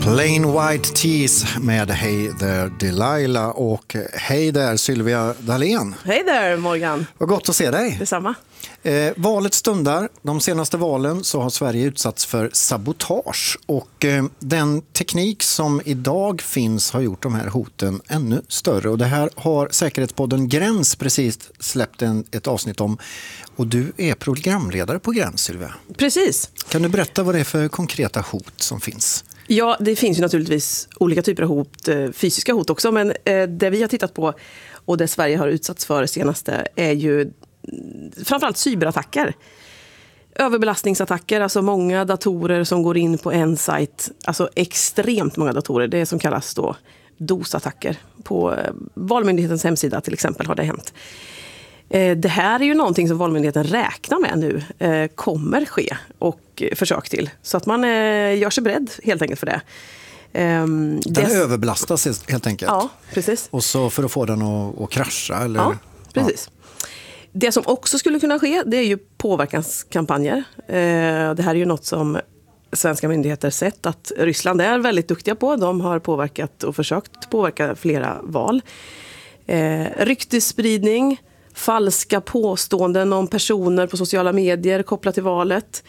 Plain White Tees med Hey There Delilah och hej där Sylvia Dahlén. Hej där Morgan. Vad gott att se dig. Detsamma. Valet stundar. De senaste valen så har Sverige utsatts för sabotage och den teknik som idag finns har gjort de här hoten ännu större. Och det här har Säkerhetspodden Gräns precis släppt ett avsnitt om. Och du är programledare på Gräns, Sylvia. Precis. Kan du berätta vad det är för konkreta hot som finns? Ja, det finns ju naturligtvis olika typer av hot, fysiska hot också. Men det vi har tittat på och det Sverige har utsatts för senaste är ju framförallt cyberattacker. Överbelastningsattacker, alltså många datorer som går in på en sajt. Alltså extremt många datorer, det som kallas då DOS-attacker. På Valmyndighetens hemsida till exempel har det hänt. Det här är ju någonting som Valmyndigheten räknar med nu kommer ske och försök till. Så att man gör sig beredd helt enkelt för det. Den överbelastas helt enkelt. Ja, precis. Och så för att få den att krascha? Eller? Ja, precis. Ja. Det som också skulle kunna ske, det är ju påverkanskampanjer. Det här är ju något som svenska myndigheter sett att Ryssland är väldigt duktiga på. De har påverkat och försökt påverka flera val. Ryktesspridning, falska påståenden om personer på sociala medier kopplat till valet.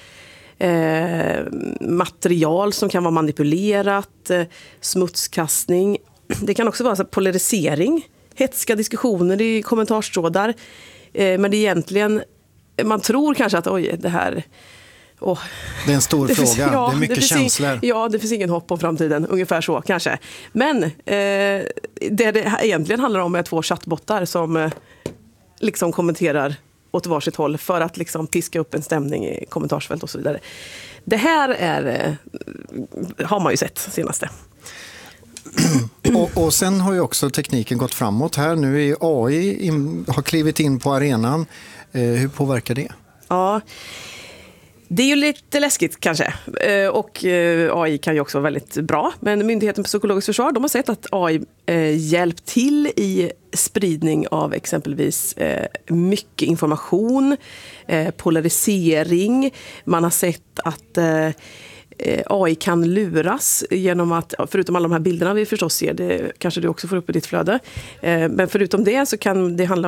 Material som kan vara manipulerat, smutskastning. Det kan också vara så polarisering, hetska diskussioner i kommentarstrådar. Men det är egentligen, man tror kanske att det här... det är en stor fråga, det är mycket känslor. Det finns ingen hopp om framtiden, ungefär så kanske. Men det egentligen handlar om är 2 chattbottar som liksom kommenterar åt varsitt håll för att liksom piska upp en stämning i kommentarsfält och så vidare. Det här har man ju sett senaste. Och sen har ju också tekniken gått framåt här. Nu är AI har klivit in på arenan. Hur påverkar det? Ja, det är ju lite läskigt kanske. Och AI kan ju också vara väldigt bra. Men Myndigheten för psykologiskt försvar, de har sett att AI hjälpt till i spridning av exempelvis mycket information, polarisering. Man har sett att AI kan luras genom att, förutom alla de här bilderna vi förstås ser, det kanske du också får upp i ditt flöde. Men förutom det så kan det handla